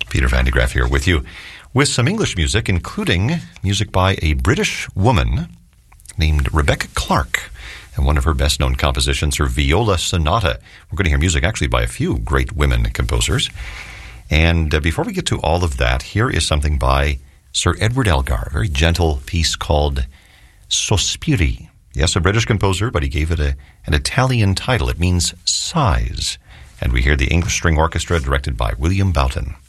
Peter Van de Graaff here with you with some English music, including music by a British woman named Rebecca Clark. And one of her best-known compositions, her Viola Sonata. We're going to hear music actually by a few great women composers. And before we get to all of that, here is something by Sir Edward Elgar, a very gentle piece called Sospiri. Yes, a British composer, but he gave it an Italian title. It means sighs. And we hear the English String Orchestra directed by William Boughton.